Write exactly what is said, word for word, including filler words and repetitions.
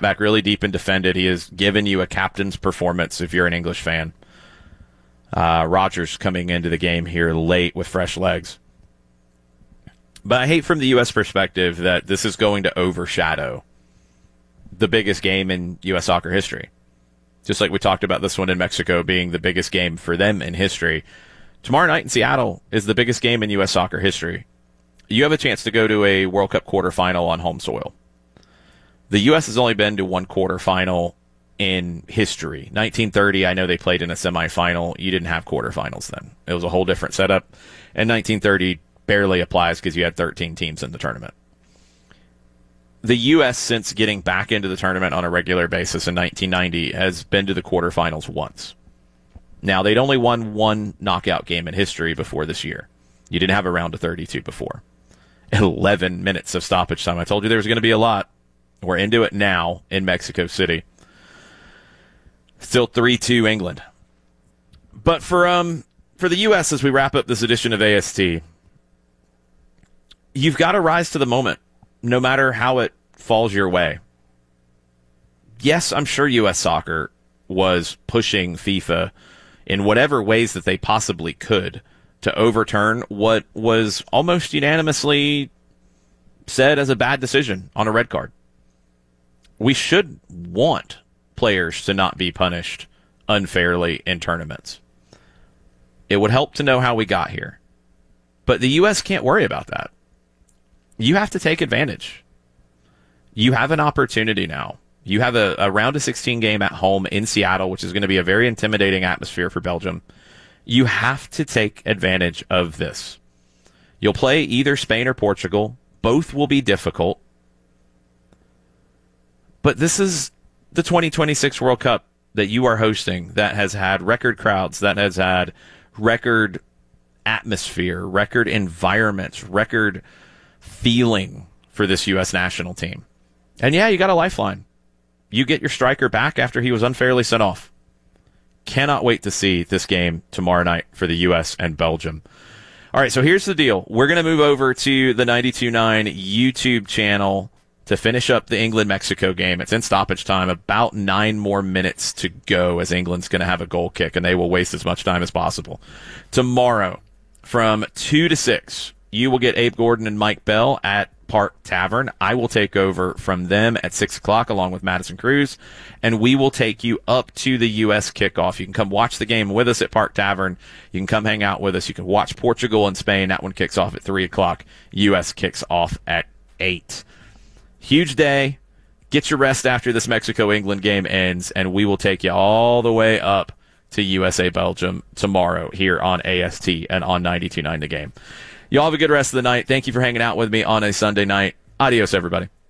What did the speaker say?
sat back really deep and defended. He has given you a captain's performance if you're an English fan. Uh, Rodgers coming into the game here late with fresh legs. But I hate from the U S perspective that this is going to overshadow the biggest game in U S soccer history. Just like we talked about this one in Mexico being the biggest game for them in history. Tomorrow night in Seattle is the biggest game in U S soccer history. You have a chance to go to a World Cup quarterfinal on home soil. The U S has only been to one quarterfinal in history. nineteen thirty, I know they played in a semifinal. You didn't have quarterfinals then. It was a whole different setup. And nineteen thirty barely applies because you had thirteen teams in the tournament. The U S, since getting back into the tournament on a regular basis in nineteen ninety, has been to the quarterfinals once. Now, they'd only won one knockout game in history before this year. You didn't have a round of thirty-two before. eleven minutes of stoppage time. I told you there was going to be a lot. We're into it now in Mexico City. Still three two England. But for um for the U S, as we wrap up this edition of A S T, you've got to rise to the moment, no matter how it falls your way. Yes, I'm sure U S Soccer was pushing FIFA in whatever ways that they possibly could to overturn what was almost unanimously said as a bad decision on a red card. We should want players to not be punished unfairly in tournaments. It would help to know how we got here. But the U S can't worry about that. You have to take advantage. You have an opportunity now. You have a, a round of sixteen game at home in Seattle, which is going to be a very intimidating atmosphere for Belgium. You have to take advantage of this. You'll play either Spain or Portugal. Both will be difficult. But this is the twenty twenty-six World Cup that you are hosting that has had record crowds, that has had record atmosphere, record environments, record feeling for this U S national team. And yeah, you got a lifeline. You get your striker back after he was unfairly sent off. Cannot wait to see this game tomorrow night for the U S and Belgium. All right, so here's the deal. We're going to move over to the ninety-two point nine YouTube channel to finish up the England-Mexico game. It's in stoppage time. About nine more minutes to go as England's going to have a goal kick, and they will waste as much time as possible. Tomorrow, from two to six, you will get Abe Gordon and Mike Bell at Park Tavern. I will take over from them at six o'clock along with Madison Cruz, and we will take you up to the U S kickoff. You can come watch the game with us at Park Tavern. You can come hang out with us. You can watch Portugal and Spain. That one kicks off at three o'clock. U S kicks off at eight. Huge day. Get your rest after this Mexico-England game ends, and we will take you all the way up to U S A-Belgium tomorrow here on A S T and on ninety-two point nine The Game. Y'all have a good rest of the night. Thank you for hanging out with me on a Sunday night. Adios, everybody.